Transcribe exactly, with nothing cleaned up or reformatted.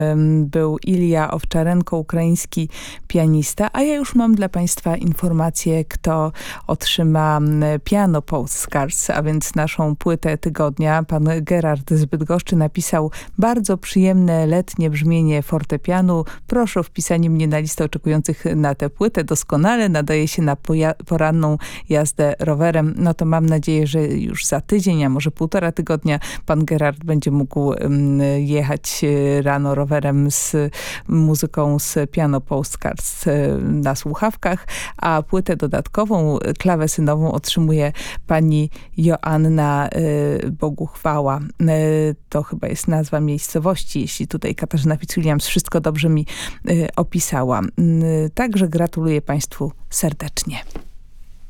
był Ilja Owczarenko, ukraiński pianista, a ja już mam dla Państwa informację, kto otrzyma Piano Postcards, a więc naszą płytę tygodnia. Pan Gerard z Bydgoszczy napisał: bardzo przyjemne letnie brzmienie fortepianu. Proszę o wpisanie mnie na listę oczekujących na tę płytę. Doskonale nadaje się na poranną jazdę rowerem. No to mam nadzieję, że już za tydzień, a może półtora tygodnia pan Gerard będzie mógł jechać rano rowerem z muzyką z Piano Postcards na słuchawkach, a płytę dodatkową, klawesynową otrzymuje pani Joanna Bogu chwała. To chyba jest nazwa miejscowości, jeśli tutaj Katarzyna Fitzwilliams wszystko dobrze mi opisała. Także gratuluję Państwu serdecznie.